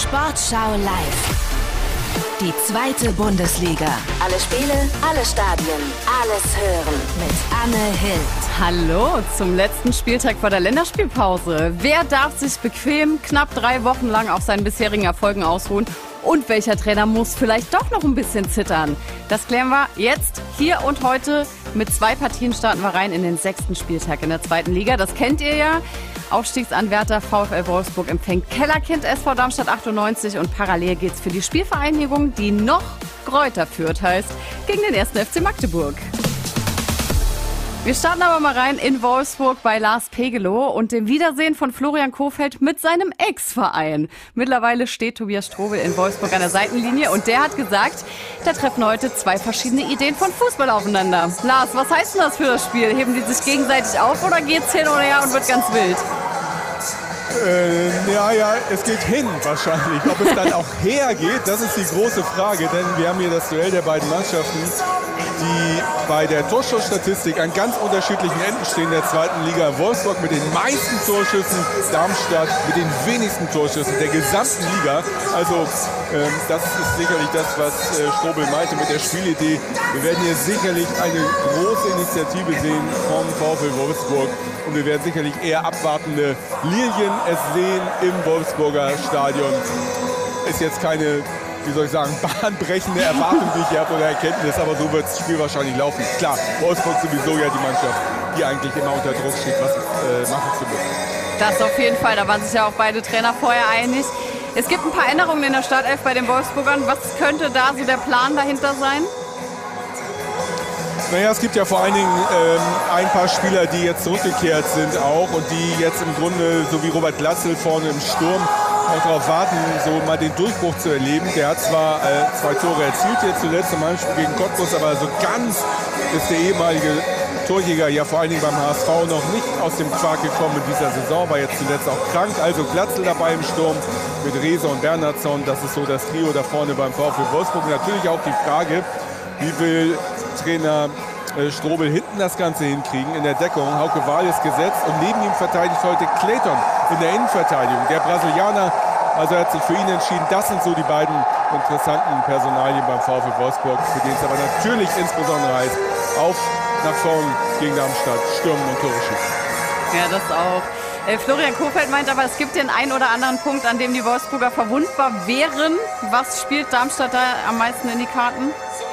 Sportschau live. Die zweite Bundesliga. Alle Spiele, alle Stadien, alles hören mit Anne Hild. Hallo zum letzten Spieltag vor der Länderspielpause. Wer darf sich bequem knapp 3 Wochen lang auf seinen bisherigen Erfolgen ausruhen? Und welcher Trainer muss vielleicht doch noch ein bisschen zittern? Das klären wir jetzt, hier und heute. Mit 2 Partien starten wir rein in den 6. Spieltag in der zweiten Liga. Das kennt ihr ja. Aufstiegsanwärter VfL Wolfsburg empfängt Kellerkind SV Darmstadt 98 und parallel geht's für die Spielvereinigung, die noch Greuther Fürth heißt, gegen den 1. FC Magdeburg. Wir starten aber mal rein in Wolfsburg bei Lars Pegelow und dem Wiedersehen von Florian Kohfeldt mit seinem Ex-Verein. Mittlerweile steht Tobias Strobel in Wolfsburg an der Seitenlinie und der hat gesagt, da treffen heute 2 verschiedene Ideen von Fußball aufeinander. Lars, was heißt denn das für das Spiel? Heben die sich gegenseitig auf oder geht's hin oder her und wird ganz wild? Ja, es geht hin wahrscheinlich. Ob es dann auch hergeht, das ist die große Frage. Denn wir haben hier das Duell der beiden Mannschaften, die bei der Torschussstatistik an ganz unterschiedlichen Enden stehen in der zweiten Liga. Wolfsburg mit den meisten Torschüssen, Darmstadt mit den wenigsten Torschüssen der gesamten Liga. Also das ist sicherlich das, was Strobel meinte mit der Spielidee. Wir werden hier sicherlich eine große Initiative sehen vom VfL Wolfsburg. Und wir werden sicherlich eher abwartende Lilien es sehen im Wolfsburger Stadion. Ist jetzt keine, wie soll ich sagen, bahnbrechende Erwartung, die ich hier habe oder Erkenntnis, aber so wird das Spiel wahrscheinlich laufen. Klar, Wolfsburg sowieso ja die Mannschaft, die eigentlich immer unter Druck steht, was machen zu müssen. Das auf jeden Fall, da waren sich ja auch beide Trainer vorher einig. Es gibt ein paar Änderungen in der Startelf bei den Wolfsburgern. Was könnte da so der Plan dahinter sein? Naja, es gibt ja vor allen Dingen ein paar Spieler, die jetzt zurückgekehrt sind auch und die jetzt im Grunde, so wie Robert Glatzel vorne im Sturm, auch darauf warten, so mal den Durchbruch zu erleben. Der hat zwar 2 Tore erzielt jetzt zuletzt im Heimspiel gegen Cottbus, aber so ganz ist der ehemalige Torjäger ja vor allen Dingen beim HSV noch nicht aus dem Quark gekommen in dieser Saison, war jetzt zuletzt auch krank. Also Glatzel dabei im Sturm mit Rehse und Bernhardsson, das ist so das Trio da vorne beim VfL Wolfsburg. Natürlich auch die Frage, wie will Trainer Strobel hinten das Ganze hinkriegen in der Deckung. Hauke Wahl ist gesetzt und neben ihm verteidigt heute Clayton in der Innenverteidigung. Der Brasilianer, also er hat sich für ihn entschieden. Das sind so die beiden interessanten Personalien beim VfL Wolfsburg, für den es aber natürlich insbesondere heißt, auf nach vorn gegen Darmstadt, stürmen und Tore schießen. Ja, das auch. Florian Kohfeldt meint aber, es gibt den einen oder anderen Punkt, an dem die Wolfsburger verwundbar wären. Was spielt Darmstadt da am meisten in die Karten?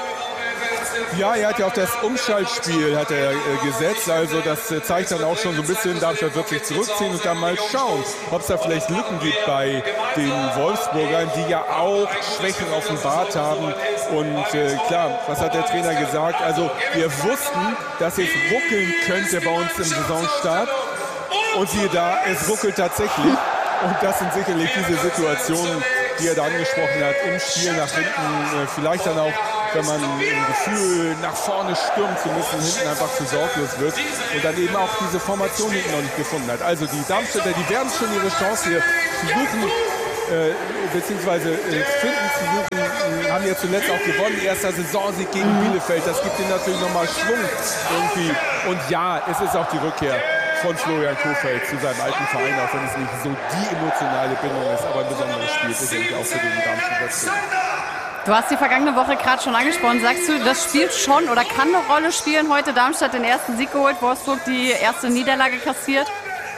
Ja, er hat ja auf das Umschaltspiel gesetzt, also das zeigt dann auch schon so ein bisschen, Darmstadt wird sich zurückziehen und dann mal schauen, ob es da vielleicht Lücken gibt bei den Wolfsburgern, die ja auch Schwächen offenbart haben. Und klar, was hat der Trainer gesagt? Also wir wussten, dass es ruckeln könnte bei uns im Saisonstart und siehe da, es ruckelt tatsächlich. Und das sind sicherlich diese Situationen, die er da angesprochen hat, im Spiel nach hinten, vielleicht dann auch, wenn man im Gefühl nach vorne stürmen zu müssen, hinten einfach zu sorglos wird und dann eben auch diese Formation hinten noch nicht gefunden hat. Also die Darmstädter, die werden schon ihre Chance hier zu suchen, beziehungsweise finden zu suchen, haben ja zuletzt auch gewonnen, erster Saisonsieg gegen Bielefeld, das gibt ihnen natürlich nochmal Schwung irgendwie. Und ja, es ist auch die Rückkehr von Florian Kohfeldt zu seinem alten Verein, auch wenn es nicht so die emotionale Bindung ist, aber ein besonderes Spiel sicherlich auch für den Darmstadt. Du hast die vergangene Woche gerade schon angesprochen. Sagst du, das spielt schon oder kann eine Rolle spielen? Heute Darmstadt den ersten Sieg geholt, Wolfsburg die erste Niederlage kassiert?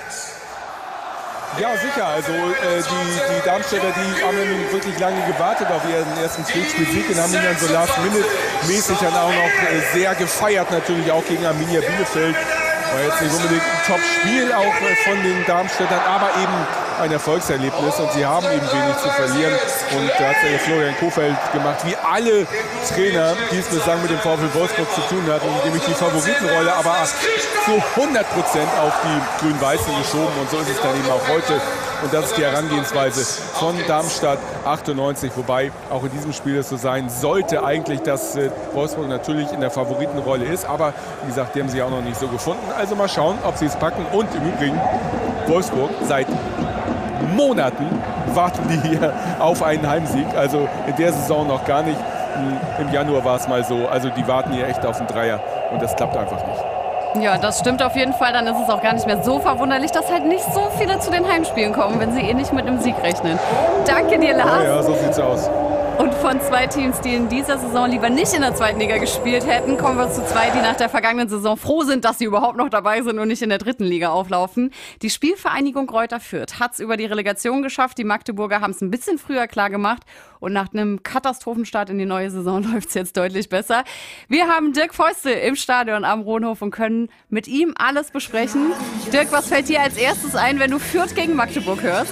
Ja, sicher. Also die Darmstädter, die haben wirklich lange gewartet auf ihren ersten Pflichtspielsieg und haben ihn dann so last-minute-mäßig dann auch noch sehr gefeiert, natürlich auch gegen Arminia Bielefeld. War jetzt nicht unbedingt ein Top-Spiel auch von den Darmstädtern, aber eben ein Erfolgserlebnis und sie haben eben wenig zu verlieren. Und da hat der Florian Kohfeldt gemacht, wie alle Trainer, die es bislang mit dem VfL Wolfsburg zu tun hatten, nämlich die Favoritenrolle, aber zu 100% auf die Grün-Weißen geschoben. Und so ist es dann eben auch heute. Und das ist die Herangehensweise von Darmstadt 98, wobei auch in diesem Spiel es so sein sollte eigentlich, dass Wolfsburg natürlich in der Favoritenrolle ist. Aber wie gesagt, die haben sie auch noch nicht so gefunden. Also mal schauen, ob sie es packen. Und im Übrigen, Wolfsburg seit Monaten warten die hier auf einen Heimsieg. Also in der Saison noch gar nicht. Im Januar war es mal so. Also die warten hier echt auf einen Dreier. Und das klappt einfach nicht. Ja, das stimmt auf jeden Fall. Dann ist es auch gar nicht mehr so verwunderlich, dass halt nicht so viele zu den Heimspielen kommen, wenn sie nicht mit einem Sieg rechnen. Danke dir, Lars. Ja, so sieht's aus. Und von zwei Teams, die in dieser Saison lieber nicht in der zweiten Liga gespielt hätten, kommen wir zu zwei, die nach der vergangenen Saison froh sind, dass sie überhaupt noch dabei sind und nicht in der dritten Liga auflaufen. Die Spielvereinigung Greuther Fürth hat es über die Relegation geschafft. Die Magdeburger haben es ein bisschen früher klar gemacht. Und nach einem Katastrophenstart in die neue Saison läuft es jetzt deutlich besser. Wir haben Dirk Feustel im Stadion am Rohnhof und können mit ihm alles besprechen. Dirk, was fällt dir als erstes ein, wenn du Fürth gegen Magdeburg hörst?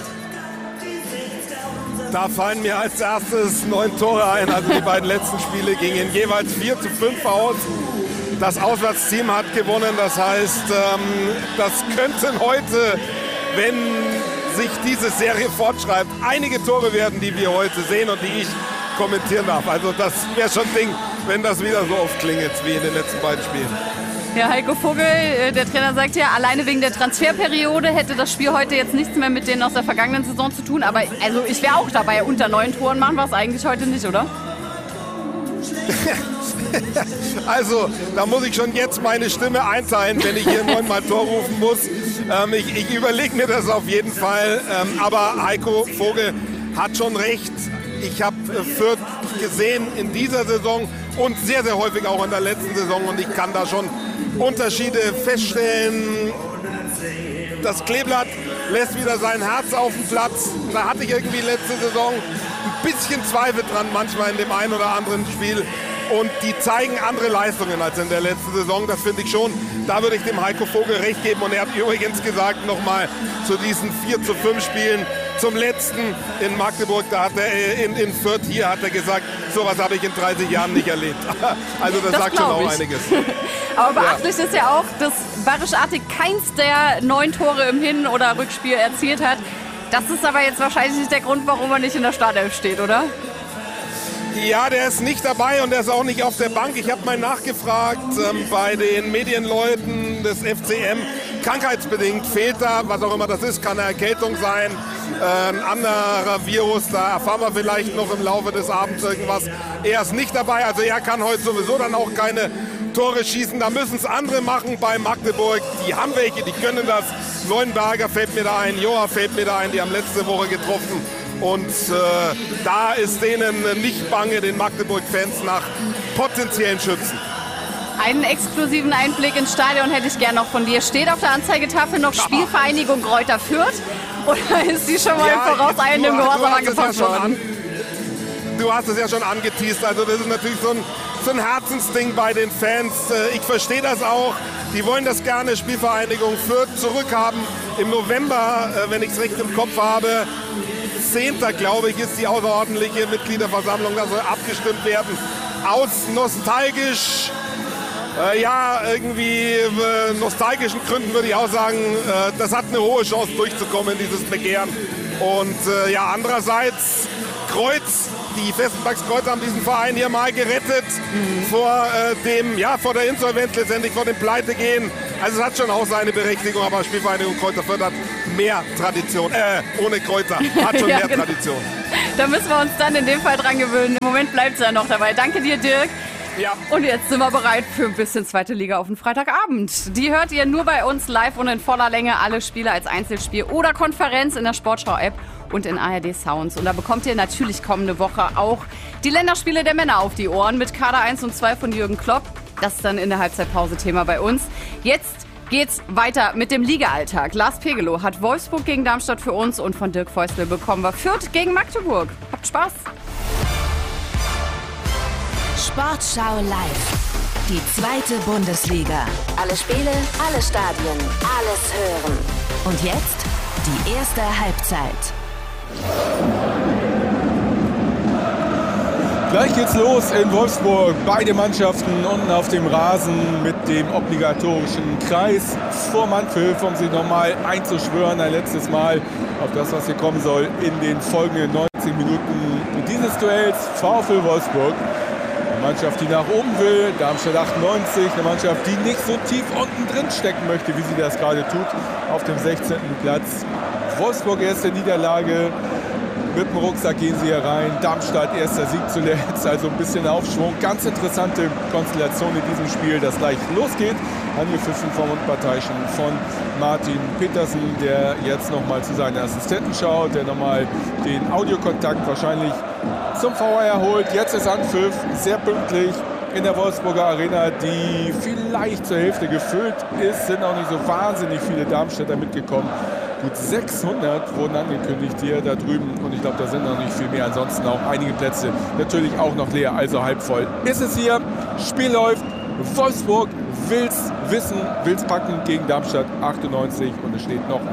Da fallen mir als erstes 9 Tore ein. Also die beiden letzten Spiele gingen jeweils 4-5 aus. Das Auswärtsteam hat gewonnen. Das heißt, das könnten heute, wenn sich diese Serie fortschreibt, einige Tore werden, die wir heute sehen und die ich kommentieren darf. Also das wäre schon ein Ding, wenn das wieder so oft klingelt wie in den letzten beiden Spielen. Ja, Heiko Vogel, der Trainer, sagt ja, alleine wegen der Transferperiode hätte das Spiel heute jetzt nichts mehr mit denen aus der vergangenen Saison zu tun. Aber also ich wäre auch dabei. Unter 9 Toren machen wir es eigentlich heute nicht, oder? Also, da muss ich schon jetzt meine Stimme einteilen, wenn ich hier 9-mal Tor rufen muss. Ich überlege mir das auf jeden Fall. Aber Heiko Vogel hat schon recht. Ich habe Fürth gesehen in dieser Saison und sehr, sehr häufig auch in der letzten Saison. Und ich kann da schon Unterschiede feststellen. Das Kleeblatt lässt wieder sein Herz auf den Platz. Da hatte ich irgendwie letzte Saison ein bisschen Zweifel dran, manchmal in dem einen oder anderen Spiel. Und die zeigen andere Leistungen als in der letzten Saison. Das finde ich schon. Da würde ich dem Heiko Vogel recht geben. Und er hat übrigens gesagt, nochmal zu diesen 4-5 Spielen, zum letzten in Magdeburg, da hat er in Fürth hier, hat er gesagt, sowas habe ich in 30 Jahren nicht erlebt. Also das sagt schon auch einiges. Aber beachtlich ist ja auch, dass Barisch Artig keins der 9 Tore im Hin- oder Rückspiel erzielt hat. Das ist aber jetzt wahrscheinlich nicht der Grund, warum er nicht in der Startelf steht, oder? Ja, der ist nicht dabei und der ist auch nicht auf der Bank. Ich habe mal nachgefragt bei den Medienleuten des FCM. Krankheitsbedingt fehlt da, was auch immer das ist, kann eine Erkältung sein, ein anderer Virus, da erfahren wir vielleicht noch im Laufe des Abends irgendwas. Er ist nicht dabei, also er kann heute sowieso dann auch keine Tore schießen. Da müssen es andere machen bei Magdeburg. Die haben welche, die können das. Neuenberger fällt mir da ein, Joa fällt mir da ein, die haben letzte Woche getroffen. Und da ist denen nicht bange, den Magdeburg-Fans, nach potenziellen Schützen. Einen exklusiven Einblick ins Stadion hätte ich gerne noch von dir. Steht auf der Anzeigetafel noch Spielvereinigung Greuther Fürth? Oder ist die schon mal im vorauseilenden Gehorsam angepasst worden? Du hast es ja schon angeteast. Also das ist natürlich so ein Herzensding bei den Fans. Ich verstehe das auch. Die wollen das gerne, Spielvereinigung Fürth zurückhaben. Im November, wenn ich es recht im Kopf habe, 10. glaube ich, ist die außerordentliche Mitgliederversammlung. Da soll abgestimmt werden. Aus nostalgisch, nostalgischen Gründen würde ich auch sagen, das hat eine hohe Chance durchzukommen, dieses Begehren. Und andererseits Kreuz, die Westenbergs Kreuz haben diesen Verein hier mal gerettet vor der Insolvenz, letztendlich vor dem Pleitegehen. Also es hat schon auch seine Berechtigung, aber Spielvereinigung Greuther Fürth hat mehr Tradition. Ohne Greuther hat schon mehr Tradition. Da müssen wir uns dann in dem Fall dran gewöhnen. Im Moment bleibt es ja noch dabei. Danke dir, Dirk. Ja. Und jetzt sind wir bereit für ein bisschen zweite Liga auf den Freitagabend. Die hört ihr nur bei uns live und in voller Länge. Alle Spiele als Einzelspiel oder Konferenz in der Sportschau-App und in ARD Sounds. Und da bekommt ihr natürlich kommende Woche auch die Länderspiele der Männer auf die Ohren mit Kader 1 und 2 von Jürgen Klopp. Das ist dann in der Halbzeitpause Thema bei uns. Jetzt geht's weiter mit dem Liga-Alltag. Lars Pegelow hat Wolfsburg gegen Darmstadt für uns und von Dirk Feustel bekommen wir Fürth gegen Magdeburg. Habt Spaß! Sportschau live. Die zweite Bundesliga. Alle Spiele, alle Stadien, alles hören. Und jetzt die erste Halbzeit. Gleich geht's los in Wolfsburg. Beide Mannschaften unten auf dem Rasen mit dem obligatorischen Kreis vor Mannpfiff, um sich nochmal einzuschwören, ein letztes Mal auf das, was hier kommen soll in den folgenden 90 Minuten dieses Duells. VfL Wolfsburg. Eine Mannschaft, die nach oben will, Darmstadt 98, eine Mannschaft, die nicht so tief unten drin stecken möchte, wie sie das gerade tut, auf dem 16. Platz. Wolfsburg erste Niederlage, mit dem Rucksack gehen sie hier rein, Darmstadt erster Sieg zuletzt, also ein bisschen Aufschwung. Ganz interessante Konstellation in diesem Spiel, das gleich losgeht. angepfiffen vom Unparteiischen von Martin Petersen, der jetzt nochmal zu seinen Assistenten schaut, der nochmal den Audiokontakt wahrscheinlich zum VR holt. Jetzt ist Anpfiff, sehr pünktlich in der Wolfsburger Arena, die vielleicht zur Hälfte gefüllt ist. Sind auch nicht so wahnsinnig viele Darmstädter mitgekommen. Gut 600 wurden angekündigt hier da drüben und ich glaube, da sind noch nicht viel mehr. Ansonsten auch einige Plätze natürlich auch noch leer, also halb voll. Ist es hier, Spiel läuft, Wolfsburg will's wissen, will's packen gegen Darmstadt 98 und es steht noch 0-5.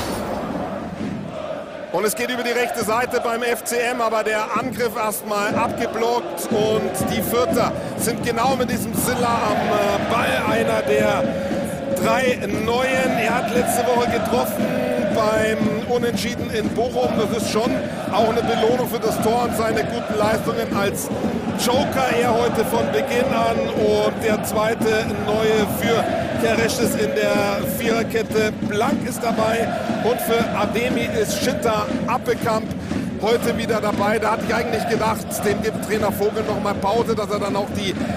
Und es geht über die rechte Seite beim FCM, aber der Angriff erstmal abgeblockt und die Fürther sind genau mit diesem Silla am Ball. Einer der 3 Neuen. Er hat letzte Woche getroffen beim Unentschieden in Bochum. Das ist schon auch eine Belohnung für das Tor und seine guten Leistungen als Joker. Er heute von Beginn an und der zweite Neue für Keresch ist in der Viererkette. Blank ist dabei und für Ademi ist Schitter Appelkamp heute wieder dabei. Da hatte ich eigentlich gedacht, dem gibt Trainer Vogel noch mal Pause, dass er dann auch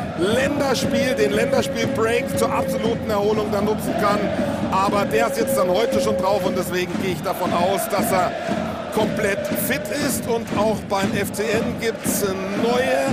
den Länderspiel-Break zur absoluten Erholung dann nutzen kann. Aber der ist jetzt dann heute schon drauf und deswegen gehe ich davon aus, dass er komplett fit ist. Und auch beim FCN gibt es neue.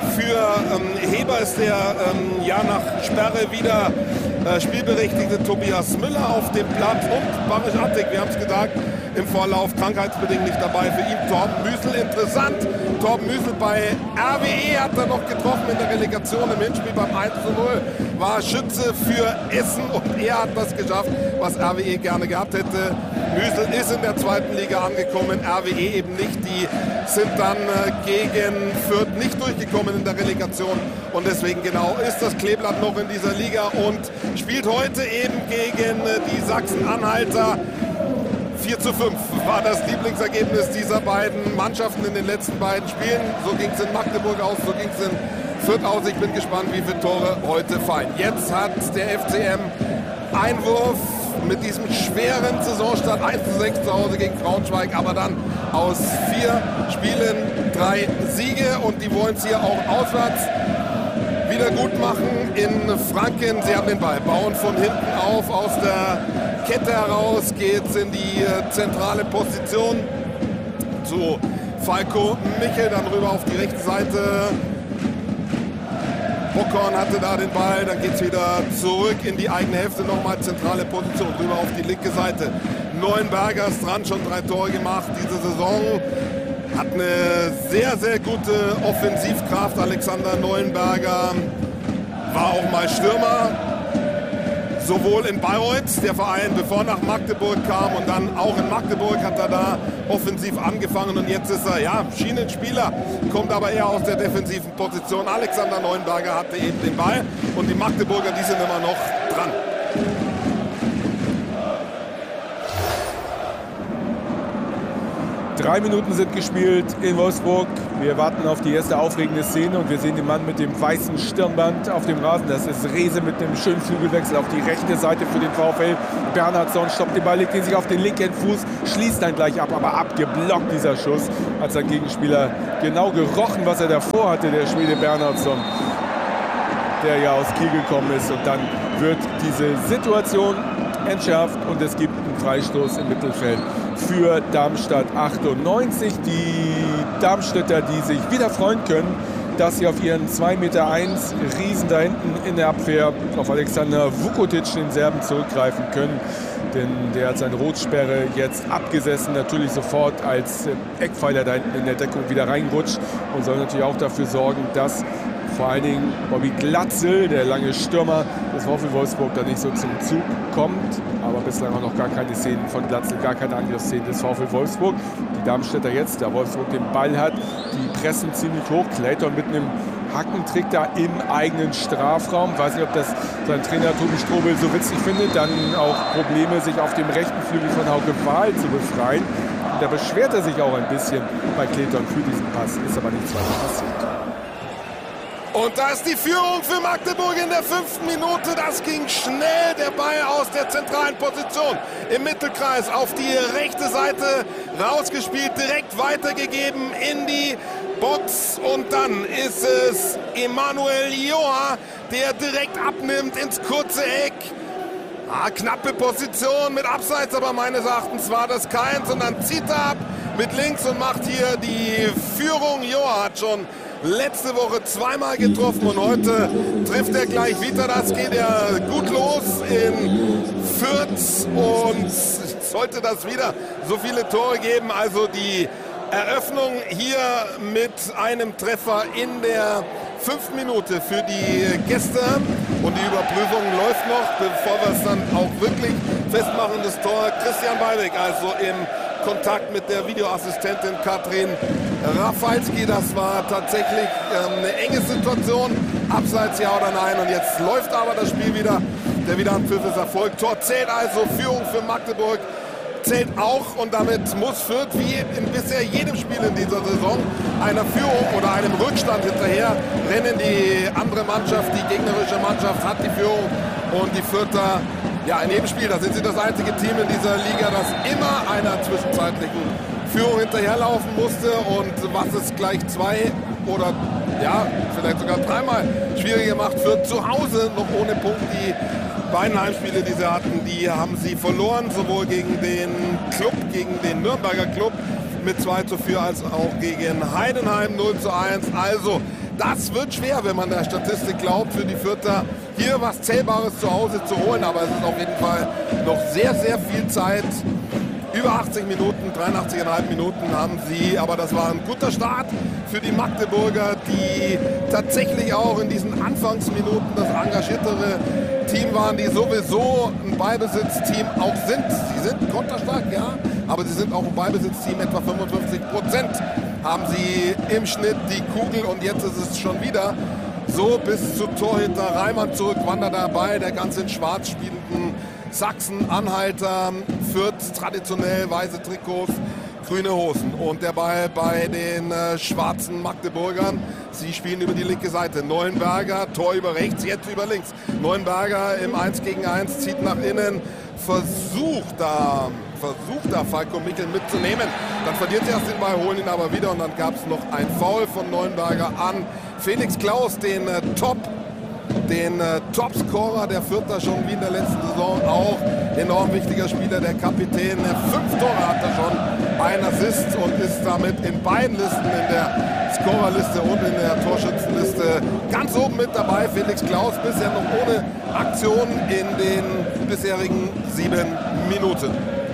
Für Heber ist der nach Sperre wieder spielberechtigte Tobias Müller auf dem Platz und Barisch Attik, wir haben es gesagt, im Vorlauf krankheitsbedingt nicht dabei. Für ihn Torben Müsel, interessant. Torben Müsel bei RWE hat er noch getroffen in der Relegation im Hinspiel beim 1:0. War Schütze für Essen und er hat das geschafft, was RWE gerne gehabt hätte. Müsel ist in der zweiten Liga angekommen, RWE eben nicht. Die sind dann gegen Fürth nicht durchgekommen in der Relegation und deswegen genau ist das Kleeblatt noch in dieser Liga und spielt heute eben gegen die Sachsen-Anhalter. 4:5 war das Lieblingsergebnis dieser beiden Mannschaften in den letzten beiden Spielen. So ging es in Magdeburg aus, so ging es in Fürth aus. Ich bin gespannt, wie viele Tore heute fallen. Jetzt hat der FCM Einwurf mit diesem schweren Saisonstart 1:6 zu Hause gegen Braunschweig, aber dann aus 4 Spielen 3 Siege und die wollen es hier auch auswärts wieder gut machen in Franken. Sie haben den Ball, bauen von hinten auf, aus der Kette heraus geht's in die zentrale Position zu Falco Michel, dann rüber auf die rechte Seite. Bockhorn hatte da den Ball, dann geht es wieder zurück in die eigene Hälfte, nochmal zentrale Position, rüber auf die linke Seite. Neuenberger ist dran, schon 3 Tore gemacht diese Saison. Hat eine sehr, sehr gute Offensivkraft. Alexander Neuenberger war auch mal Stürmer. Sowohl in Bayreuth, der Verein, bevor er nach Magdeburg kam und dann auch in Magdeburg hat er da offensiv angefangen und jetzt ist er, Schienenspieler, kommt aber eher aus der defensiven Position. Alexander Neuenberger hatte eben den Ball und die Magdeburger, die sind immer noch dran. Drei Minuten sind gespielt in Wolfsburg. Wir warten auf die erste aufregende Szene und wir sehen den Mann mit dem weißen Stirnband auf dem Rasen. Das ist Rehse mit einem schönen Flügelwechsel auf die rechte Seite für den VfL. Bernhardsson stoppt den Ball, legt ihn sich auf den linken Fuß, schließt dann gleich ab, aber abgeblockt dieser Schuss. Hat sein Gegenspieler genau gerochen, was er davor hatte, der Schwede Bernhardsson, der ja aus Kiel gekommen ist. Und dann wird diese Situation entschärft und es gibt einen Freistoß im Mittelfeld für Darmstadt 98. Die Darmstädter, die sich wieder freuen können, dass sie auf ihren 2,1 Meter Riesen da hinten in der Abwehr auf Alexander Vukotic, den Serben, zurückgreifen können. Denn der hat seine Rotsperre jetzt abgesessen, natürlich sofort als Eckpfeiler da hinten in der Deckung wieder reinrutscht und soll natürlich auch dafür sorgen, dass vor allen Dingen Bobby Glatzel, der lange Stürmer des VfL Wolfsburg, da nicht so zum Zug kommt. Aber bislang auch noch gar keine Szenen von Glatzel, gar keine Angriffsszenen des VfL Wolfsburg. Die Darmstädter jetzt, da Wolfsburg den Ball hat, die pressen ziemlich hoch. Clayton mit einem Hackentrick da im eigenen Strafraum. Weiß nicht, ob das sein Trainer Tobi Strobel so witzig findet. Dann auch Probleme, sich auf dem rechten Flügel von Hauke Wahl zu befreien. Und da beschwert er sich auch ein bisschen bei Clayton für diesen Pass. Ist aber nichts weiter passiert. Und da ist die Führung für Magdeburg in der 5. Minute. Das ging schnell. Der Ball aus der zentralen Position im Mittelkreis auf die rechte Seite rausgespielt, direkt weitergegeben in die Box und dann ist es Emanuel Joa, der direkt abnimmt ins kurze Eck. Knappe Position mit Abseits, aber meines Erachtens war das keins und dann zieht er ab mit links und macht hier die Führung. Joa hat schon letzte Woche zweimal getroffen und heute trifft er gleich wieder. Das geht ja gut los in Fürth und sollte das wieder so viele Tore geben. Also die Eröffnung hier mit einem Treffer in der 5. Minute für die Gäste und die Überprüfung läuft noch, bevor wir es dann auch wirklich festmachen. Das Tor Christian Beiweg, also im Kontakt mit der Videoassistentin Katrin Rafalski. Das war tatsächlich eine enge Situation, abseits ja oder nein. Und jetzt läuft aber das Spiel wieder. Der Wiederanpfiff ist erfolgt. Tor zählt also, Führung für Magdeburg zählt auch und damit muss Fürth wie in bisher jedem Spiel in dieser Saison einer Führung oder einem Rückstand hinterher rennen. Die andere Mannschaft, die gegnerische Mannschaft hat die Führung und die Fürther, ja, in jedem Spiel, da sind sie das einzige Team in dieser Liga, das immer einer zwischenzeitlichen Führung hinterherlaufen musste und was es gleich 2 oder ja, vielleicht sogar 3-mal schwieriger macht, Fürth zu Hause noch ohne Punkt. Die beiden Heimspiele, die sie hatten, die haben sie verloren, sowohl gegen den Club, gegen den Nürnberger Club mit 2:4, als auch gegen Heidenheim 0:1. Also das wird schwer, wenn man der Statistik glaubt, für die Fürther hier was Zählbares zu Hause zu holen. Aber es ist auf jeden Fall noch sehr, sehr viel Zeit. Über 80 Minuten, 83,5 Minuten haben sie, aber das war ein guter Start für die Magdeburger, die tatsächlich auch in diesen Anfangsminuten das engagiertere Team waren, die sowieso ein Ballbesitzteam auch sind. Sie sind konterstark, ja, aber sie sind auch ein Ballbesitzteam, etwa 55% haben sie im Schnitt die Kugel und jetzt ist es schon wieder so bis zu Torhüter Reimann zurück, wandert dabei, der ganz in schwarz spielenden Sachsen-Anhalter. Fürth traditionell weiße Trikots, grüne Hosen und der Ball bei den schwarzen Magdeburgern. Sie spielen über die linke Seite. Neuenberger, Tor über rechts, jetzt über links. Neuenberger im 1 gegen 1, zieht nach innen, versucht da Falco Mickel mitzunehmen. Dann verliert er erst den Ball, holen ihn aber wieder und dann gab es noch ein Foul von Neuenberger an Felix Klaus, den Topscorer der Fürther, schon wie in der letzten Saison, auch enorm wichtiger Spieler, der Kapitän. 5 Tore hat er schon, ein Assist und ist damit in beiden Listen, in der Scorerliste und in der Torschützenliste, ganz oben mit dabei. Felix Klaus bisher noch ohne Aktion in den bisherigen 7 Minuten.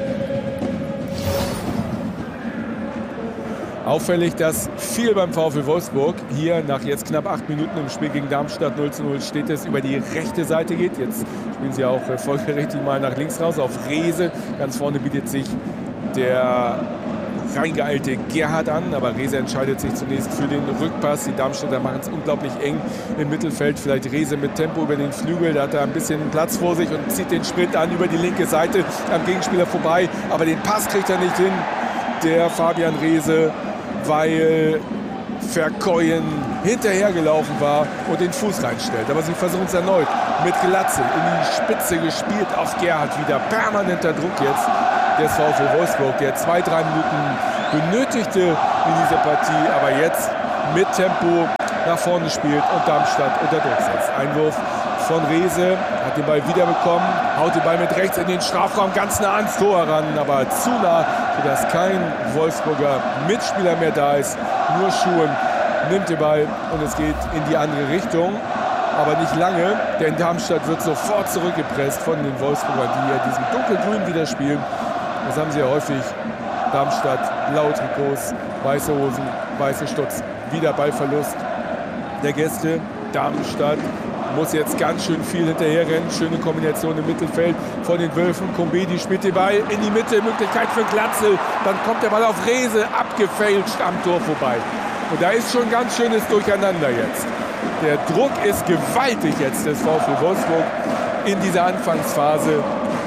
Auffällig, dass viel beim VfL Wolfsburg hier nach jetzt knapp 8 Minuten im Spiel gegen Darmstadt 0:0 steht, es über die rechte Seite geht. Jetzt spielen sie auch folgerichtig mal nach links raus auf Rehse. Ganz vorne bietet sich der reingeeilte Gerhard an, aber Rehse entscheidet sich zunächst für den Rückpass. Die Darmstädter machen es unglaublich eng im Mittelfeld. Vielleicht Rehse mit Tempo über den Flügel, da hat er ein bisschen Platz vor sich und zieht den Sprint an über die linke Seite am Gegenspieler vorbei. Aber den Pass kriegt er nicht hin, der Fabian Rehse, weil Verkoyen hinterhergelaufen war und den Fuß reinstellt. Aber sie versuchen es erneut mit Glatze in die Spitze gespielt auf Gerhard wieder. Permanenter Druck jetzt des VfL Wolfsburg, der 2-3 Minuten benötigte in dieser Partie, aber jetzt mit Tempo nach vorne spielt und Darmstadt unter Druck setzt. Einwurf von Rehse, hat den Ball wiederbekommen, haut den Ball mit rechts in den Strafraum, ganz nah ans Tor ran, aber zu nah, sodass kein Wolfsburger Mitspieler mehr da ist. Nur Schuhen nimmt den Ball und es geht in die andere Richtung. Aber nicht lange, denn Darmstadt wird sofort zurückgepresst von den Wolfsburgern, die ja diesem dunkelgrün wieder spielen. Das haben sie ja häufig. Darmstadt, blaue Trikots, weiße Hosen, weiße Stutzen. Wieder Ballverlust der Gäste. Darmstadt muss jetzt ganz schön viel hinterherrennen. Schöne Kombination im Mittelfeld von den Wölfen. Kombedi spielt den Ball in die Mitte. Möglichkeit für Glatzel. Dann kommt der Ball auf Rehse. Abgefälscht am Tor vorbei. Und da ist schon ganz schönes Durcheinander jetzt. Der Druck ist gewaltig jetzt des VfL Wolfsburg in dieser Anfangsphase.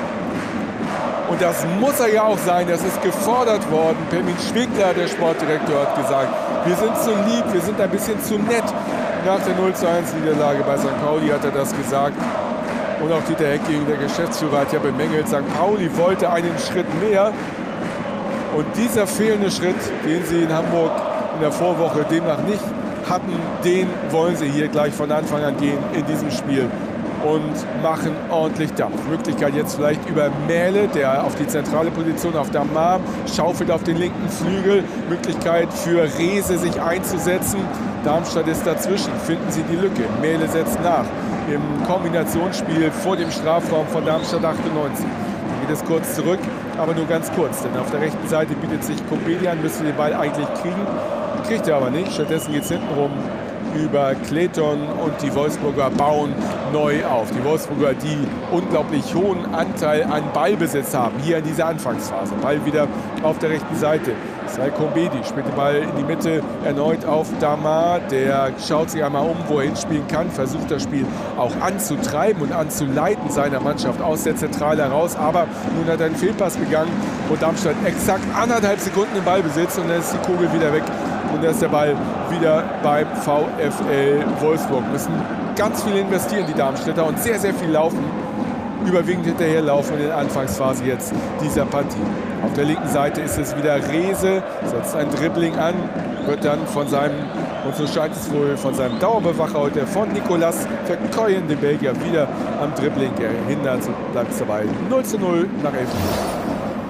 Und das muss er ja auch sein. Das ist gefordert worden. Permin Schwegler, der Sportdirektor, hat gesagt, wir sind zu lieb, wir sind ein bisschen zu nett. Nach der 0:1-Niederlage bei St. Pauli hat er das gesagt. Und auch Dieter Hecking, der Geschäftsführer, hat ja bemängelt, St. Pauli wollte einen Schritt mehr. Und dieser fehlende Schritt, den sie in Hamburg in der Vorwoche demnach nicht hatten, den wollen sie hier gleich von Anfang an gehen in diesem Spiel und machen ordentlich Dampf. Möglichkeit jetzt vielleicht über Mähle, der auf die zentrale Position auf Damar, schaufelt auf den linken Flügel. Möglichkeit für Reese sich einzusetzen. Darmstadt ist dazwischen, finden sie die Lücke. Mähle setzt nach im Kombinationsspiel vor dem Strafraum von Darmstadt 98. Dann geht es kurz zurück, aber nur ganz kurz, denn auf der rechten Seite bietet sich Kobeli an, müsste den Ball eigentlich kriegen. Kriegt er aber nicht. Stattdessen geht es hinten rum über Clayton und die Wolfsburger bauen neu auf. Die Wolfsburger, die unglaublich hohen Anteil an Ballbesitz haben, hier in dieser Anfangsphase. Ball wieder auf der rechten Seite. Sai Kobedi spielt den Ball in die Mitte erneut auf Damar. Der schaut sich einmal um, wo er hinspielen kann, versucht das Spiel auch anzutreiben und anzuleiten seiner Mannschaft aus der Zentrale heraus. Aber nun hat er einen Fehlpass begangen und Darmstadt exakt 1,5 Sekunden im Ballbesitz und dann ist die Kugel wieder weg. Und da ist der Ball wieder beim VfL Wolfsburg. Müssen ganz viel investieren, die Darmstädter, und sehr, sehr viel laufen. Überwiegend hinterherlaufen in der Anfangsphase jetzt dieser Partie. Auf der linken Seite ist es wieder Reese, setzt ein Dribbling an, wird dann von seinem, und so scheint es wohl, von seinem Dauerbewacher heute, von Nicolas Verkeuyen, dem Belgier, wieder am Dribbling gehindert und bleibt dabei 0:0 nach 11 Minuten.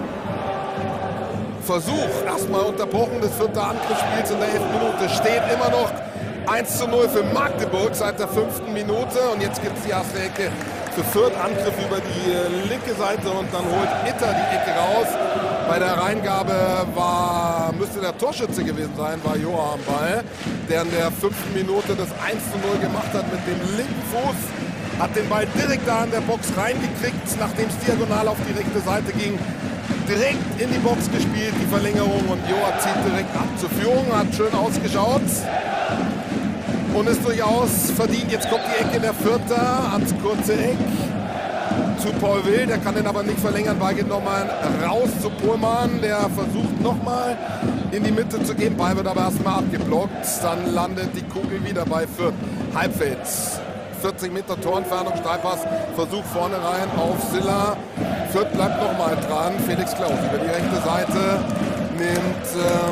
Versuch erstmal unterbrochen des 4. Angriffsspiels in der 11. Minute. Steht immer noch 1:0 für Magdeburg seit der 5. Minute. Und jetzt gibt es die erste Ecke für Fürth. Angriff über die linke Seite und dann holt Itter die Ecke raus. Bei der Reingabe müsste der Torschütze gewesen sein, war Joa am Ball, der in der 5. Minute das 1:0 gemacht hat mit dem linken Fuß. Hat den Ball direkt da in der Box reingekriegt, nachdem es diagonal auf die rechte Seite ging. Direkt in die Box gespielt, die Verlängerung, und Joa zieht direkt ab zur Führung, hat schön ausgeschaut und ist durchaus verdient. Jetzt kommt die Ecke der Vierter ans kurze Eck zu Paul Will, der kann den aber nicht verlängern, Ball geht nochmal raus zu Pohlmann, der versucht nochmal in die Mitte zu gehen, Ball wird aber erstmal abgeblockt, dann landet die Kugel wieder bei Fürth. Halbfeld, 40 Meter Torentfernung, Steilpass, Versuch vorne rein auf Silla. Fürth bleibt nochmal dran. Felix Klaus über die rechte Seite nimmt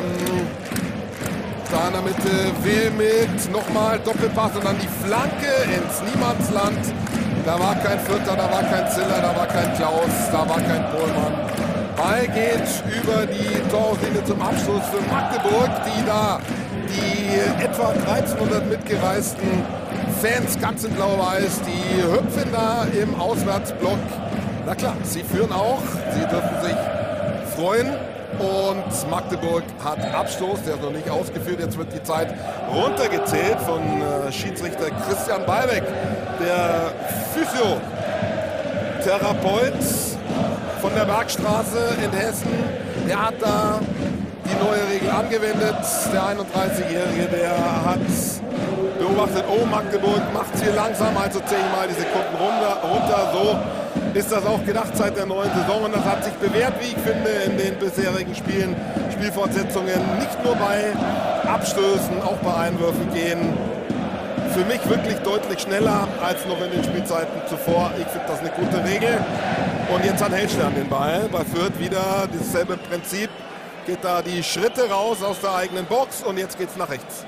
da in der Mitte Will mit. Nochmal Doppelpass und dann die Flanke ins Niemandsland. Da war kein Fürther, da war kein Ziller, da war kein Klaus, da war kein Pohlmann. Ball geht über die Torlinie zum Abschluss für Magdeburg, die da die etwa 1300 mitgereisten Fans, ganz in Blau-Weiß, die hüpfen da im Auswärtsblock. Na klar, sie führen auch, sie dürfen sich freuen, und Magdeburg hat Abstoß, der ist noch nicht ausgeführt. Jetzt wird die Zeit runtergezählt von Schiedsrichter Christian Ballbeck, der Physiotherapeut von der Bergstraße in Hessen. Der hat da die neue Regel angewendet. Der 31-Jährige, der hat beobachtet, oh, Magdeburg macht es hier langsam, also 10 Mal die Sekunden runter. So ist das auch gedacht seit der neuen Saison, und das hat sich bewährt, wie ich finde, in den bisherigen Spielen. Spielfortsetzungen nicht nur bei Abstößen, auch bei Einwürfen gehen für mich wirklich deutlich schneller als noch in den Spielzeiten zuvor. Ich finde das eine gute Regel. Und jetzt hat Hellstern den Ball. Bei Fürth wieder dasselbe Prinzip. Geht da die Schritte raus aus der eigenen Box, und jetzt geht's nach rechts.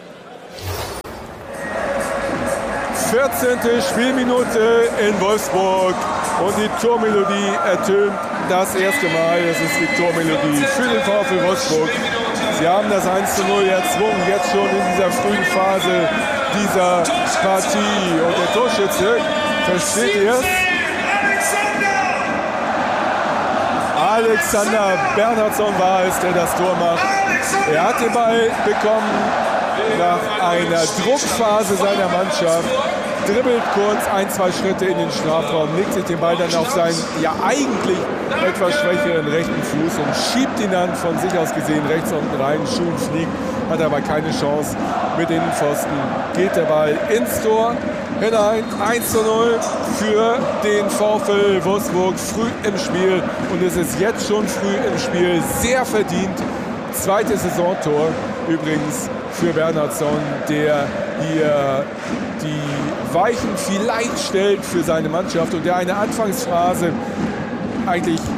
14. Spielminute in Wolfsburg und die Tormelodie ertönt das erste Mal. Das ist die Tormelodie für den VfL Wolfsburg. Sie haben das 1:0 erzwungen, jetzt schon in dieser frühen Phase dieser Partie. Und der Torschütze, versteht ihr es? Alexander Bernhardsson war es, der das Tor macht. Er hat den Ball bekommen nach einer Druckphase seiner Mannschaft, dribbelt kurz 1-2 Schritte in den Strafraum, legt sich den Ball dann auf seinen ja eigentlich etwas schwächeren rechten Fuß und schiebt ihn dann von sich aus gesehen rechts unten rein. Schuh fliegt, hat aber keine Chance. Mit den Pfosten geht der Ball ins Tor hinein. 1:0 für den VfL Wolfsburg früh im Spiel, und es ist jetzt schon früh im Spiel sehr verdient. Zweites Saisontor übrigens für Bernhardsson, der hier die Weichen vielleicht stellt für seine Mannschaft und der eine Anfangsphase eigentlich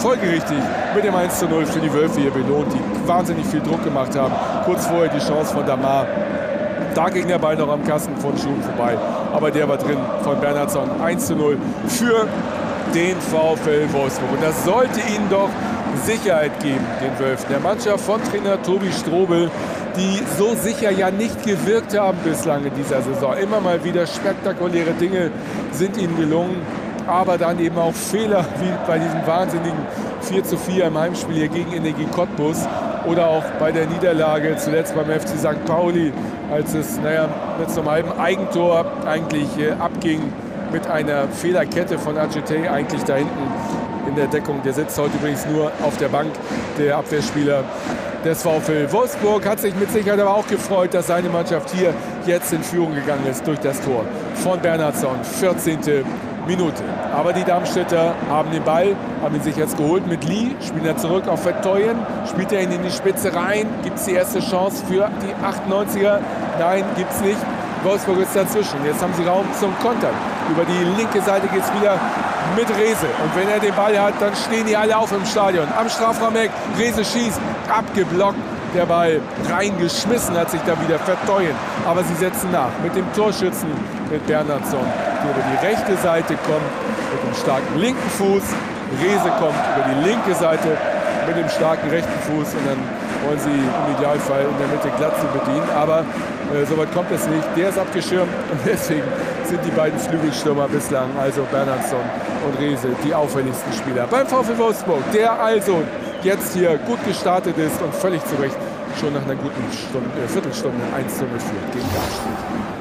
folgerichtig mit dem 1:0 für die Wölfe hier belohnt, die wahnsinnig viel Druck gemacht haben. Kurz vorher die Chance von Damar. Da ging der Ball noch am Kasten von Schuhen vorbei. Aber der war drin von Bernhardsson. 1:0 für den VfL Wolfsburg. Und das sollte ihnen doch Sicherheit geben, den Wölfen. Der Mannschaft von Trainer Tobi Strobel, die so sicher ja nicht gewirkt haben bislang in dieser Saison. Immer mal wieder spektakuläre Dinge sind ihnen gelungen. Aber dann eben auch Fehler, wie bei diesem wahnsinnigen 4:4 im Heimspiel hier gegen Energie Cottbus. Oder auch bei der Niederlage zuletzt beim FC St. Pauli, als es mit so einem halben Eigentor eigentlich abging mit einer Fehlerkette von Adjetey eigentlich da hinten in der Deckung. Der sitzt heute übrigens nur auf der Bank, der Abwehrspieler des VfL Wolfsburg. Hat sich mit Sicherheit aber auch gefreut, dass seine Mannschaft hier jetzt in Führung gegangen ist durch das Tor von Bernhardsson. 14. Minute. Aber die Darmstädter haben den Ball, haben ihn sich jetzt geholt mit Lee, spielen er zurück auf Verteuyen, spielt er ihn in die Spitze rein, gibt es die erste Chance für die 98er? Nein, gibt es nicht. Wolfsburg ist dazwischen. Jetzt haben sie Raum zum Kontern. Über die linke Seite geht es wieder mit Rehse. Und wenn er den Ball hat, dann stehen die alle auf im Stadion. Am Strafraumeck, Rehse schießt, abgeblockt. Der Ball reingeschmissen hat sich da wieder Verteuyen. Aber sie setzen nach mit dem Torschützen, mit Bernhardsson, der über die rechte Seite kommt, mit dem starken linken Fuß. Rehse kommt über die linke Seite mit dem starken rechten Fuß. Und dann wollen sie im Idealfall in der Mitte Glatze bedienen. Aber soweit kommt es nicht. Der ist abgeschirmt und deswegen sind die beiden Flügelstürmer bislang, also Bernhardsson und Rehse, die auffälligsten Spieler beim VfL Wolfsburg, der also jetzt hier gut gestartet ist und völlig zu Recht schon nach einer guten Viertelstunde 1:0 führt gegen Darmstadt.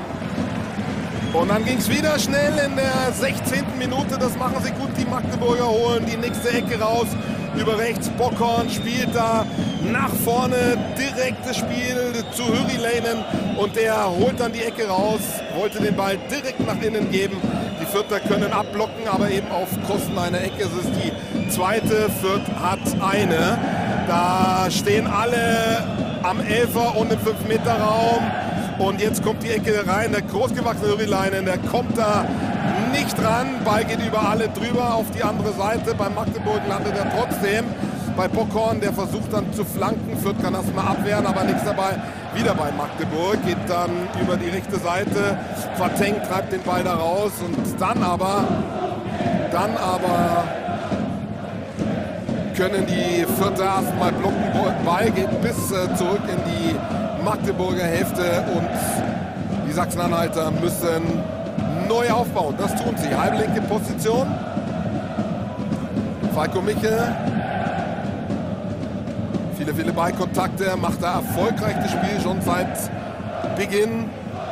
Und dann ging es wieder schnell in der 16. Minute. Das machen sie gut. Die Magdeburger holen die nächste Ecke raus. Über rechts Bockhorn spielt da nach vorne, direktes Spiel zu Hyriläinen und der holt dann die Ecke raus, wollte den Ball direkt nach innen geben. Die Fürther können abblocken, aber eben auf Kosten einer Ecke. Es ist die zweite, Fürth hat eine. Da stehen alle am 11er und im 5-Meter-Raum. Und jetzt kommt die Ecke rein, der großgewachsene Hyriläinen, der kommt da nicht ran. Ball geht über alle drüber auf die andere Seite. Bei Magdeburg landet er trotzdem. Bei Bockhorn, der versucht dann zu flanken. Fürth kann das mal abwehren, aber nichts dabei. Wieder bei Magdeburg, geht dann über die rechte Seite. Verteng treibt den Ball da raus. Und dann aber können die Fürther erstmal blocken. Ball geht bis zurück in die Magdeburger Hälfte und die Sachsen-Anhalter müssen neu aufbauen. Das tun sie. Halblinke Position. Falco Michel. Viele Ballkontakte. Macht da erfolgreich das Spiel schon seit Beginn.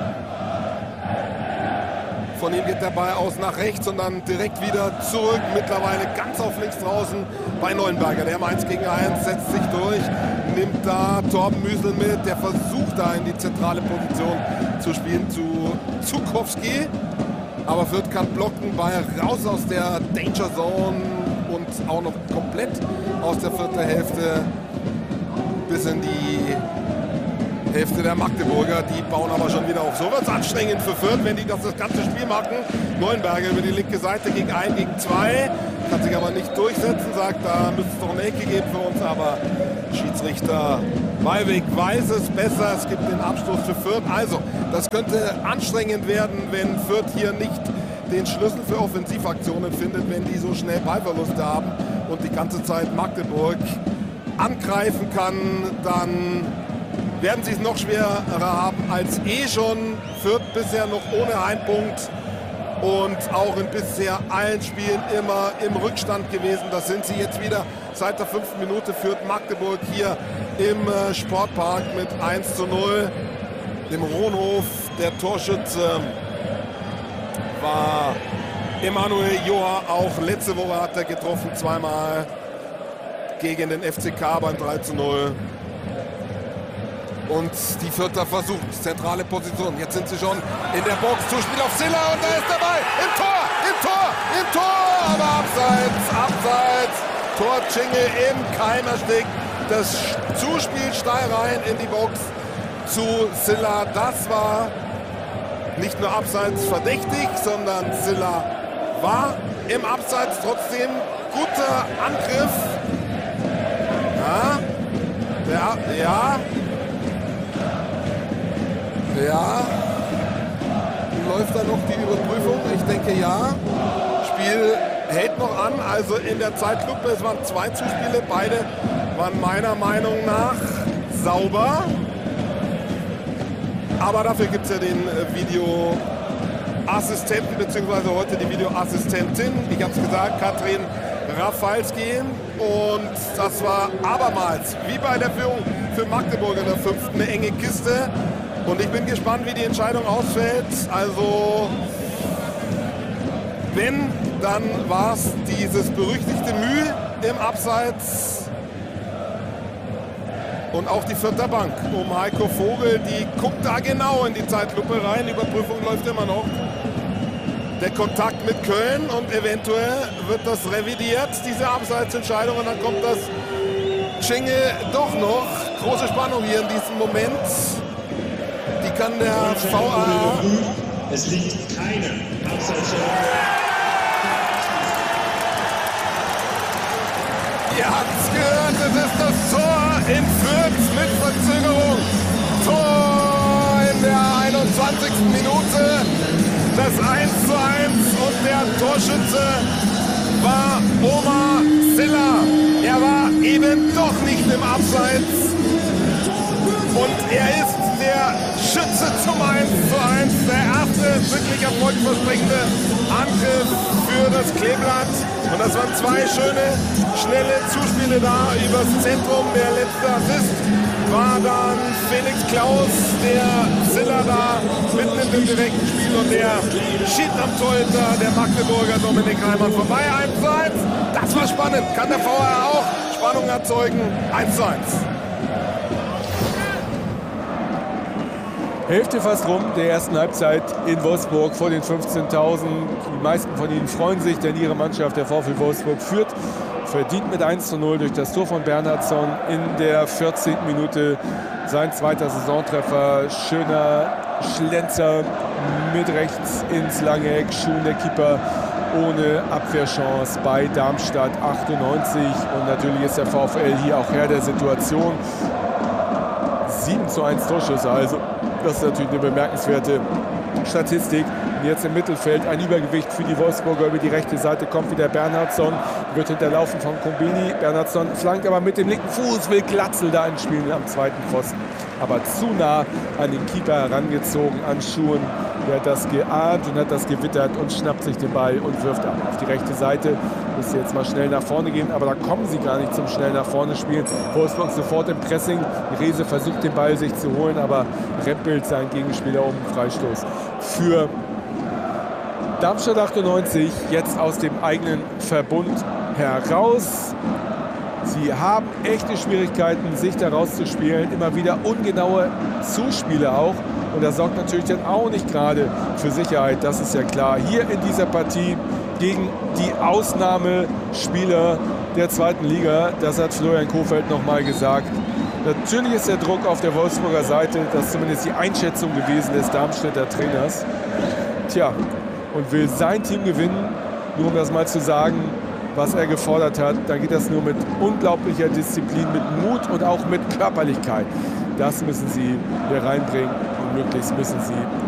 Von ihm geht der Ball aus nach rechts und dann direkt wieder zurück. Mittlerweile ganz auf links draußen bei Neuenberger. Der im 1 gegen 1 setzt sich durch. Nimmt da Torben Müsel mit. Der versucht da in die zentrale Position zu spielen zu Zukowski. Aber Fürth kann blocken, Ball raus aus der Danger Zone und auch noch komplett aus der vierten Hälfte bis in die Hälfte der Magdeburger. Die bauen aber schon wieder auf. So wird es anstrengend für Fürth, wenn die das ganze Spiel machen. Neuenberger über die linke Seite gegen 1 gegen 2. Kann sich aber nicht durchsetzen, sagt, da müsste es doch eine Ecke geben für uns. Aber Schiedsrichter Weiweg weiß es besser. Es gibt den Abstoß für Fürth. Also, das könnte anstrengend werden, wenn Fürth hier nicht den Schlüssel für Offensivaktionen findet, wenn die so schnell Ballverluste haben und die ganze Zeit Magdeburg angreifen kann, dann werden sie es noch schwerer haben als schon. Fürth bisher noch ohne Heimpunkt und auch in bisher allen Spielen immer im Rückstand gewesen. Das sind sie jetzt wieder. Seit der 5. Minute führt Magdeburg hier im Sportpark mit 1:0. Dem Ronhof, der Torschütze, war Emanuel Joa. Auch letzte Woche hat er getroffen, zweimal gegen den FCK beim 3:0. Und die Fürther versucht, zentrale Position. Jetzt sind sie schon in der Box. Zuspiel auf Silla und da ist der Ball. Im Tor. Aber abseits. Tortschingel im Keimerstück. Das Zuspiel steil rein in die Box zu Silla. Das war nicht nur abseits verdächtig, sondern Silla war im Abseits. Trotzdem guter Angriff. Ja. Läuft da noch die Überprüfung? Ich denke ja. Spiel hält noch an, also in der Zeitlupe. Es waren 2 Zuspiele, beide waren meiner Meinung nach sauber. Aber dafür gibt es ja den Videoassistenten, beziehungsweise heute die Videoassistentin. Ich habe es gesagt, Katrin Rafalski. Und das war abermals, wie bei der Führung für Magdeburg in der 5. eine enge Kiste. Und ich bin gespannt, wie die Entscheidung ausfällt. Also, wenn, dann war es dieses berüchtigte Mühe im Abseits. Und auch die 4. Bank um Heiko Vogel, die guckt da genau in die Zeitlupe rein. Die Überprüfung läuft immer noch. Der Kontakt mit Köln und eventuell wird das revidiert, diese Abseitsentscheidung. Und dann kommt das Jingle doch noch. Große Spannung hier in diesem Moment. Die kann der VAR. Es liegt keine Abseitsentscheidung. Ihr habt es gehört, es ist das Tor in Fürth mit Verzögerung. Tor in der 21. Minute. Das 1:1 und der Torschütze war Omar Silla. Er war eben doch nicht im Abseits. Und er ist der Schütze zum 1:1. Der erste wirklich erfolgversprechende Angriff für das Kleeblatt. Und das waren 2 schöne, schnelle Zuspiele da übers Zentrum. Der letzte Assist war dann Felix Klaus, der Silla da mitten im direkten Spiel. Und der schied am Torhüter, der Magdeburger Dominik Reimann vorbei. 1:1. Das war spannend. Kann der VAR auch Spannung erzeugen? 1:1. Hälfte fast rum der ersten Halbzeit in Wolfsburg vor den 15.000. Die meisten von ihnen freuen sich, denn ihre Mannschaft, der VfL Wolfsburg, führt verdient mit 1:0 durch das Tor von Bernhardsson in der 14. Minute. Sein 2. Saisontreffer, schöner Schlenzer mit rechts ins lange Eck. Schuhen der Keeper ohne Abwehrchance bei Darmstadt 98. Und natürlich ist der VfL hier auch Herr der Situation. 7:1 Torschüsse, also das ist natürlich eine bemerkenswerte Statistik. Und jetzt im Mittelfeld ein Übergewicht für die Wolfsburger. Über die rechte Seite kommt wieder Bernhardsson, wird hinterlaufen von Kombini. Bernhardsson flankt aber mit dem linken Fuß, will Glatzel da einspielen am 2. Pfosten. Aber zu nah an den Keeper herangezogen, an Schuhen. Der hat das geahnt und hat das gewittert und schnappt sich den Ball und wirft ab auf die rechte Seite. Müsste jetzt mal schnell nach vorne gehen, aber da kommen sie gar nicht zum schnell nach vorne spielen. Wolfsburg sofort im Pressing. Rehse versucht den Ball sich zu holen, aber rempelt seinen Gegenspieler um den Freistoß. Für Darmstadt 98 jetzt aus dem eigenen Verbund heraus. Sie haben echte Schwierigkeiten, sich da rauszuspielen. Immer wieder ungenaue Zuspiele auch. Und das sorgt natürlich dann auch nicht gerade für Sicherheit, das ist ja klar. Hier in dieser Partie gegen die Ausnahmespieler der 2. Liga, das hat Florian Kohfeldt nochmal gesagt. Natürlich ist der Druck auf der Wolfsburger Seite, das ist zumindest die Einschätzung gewesen des Darmstädter Trainers. Tja, und will sein Team gewinnen, nur um das mal zu sagen, was er gefordert hat, dann geht das nur mit unglaublicher Disziplin, mit Mut und auch mit Körperlichkeit. Das müssen sie hier reinbringen und möglichst müssen sie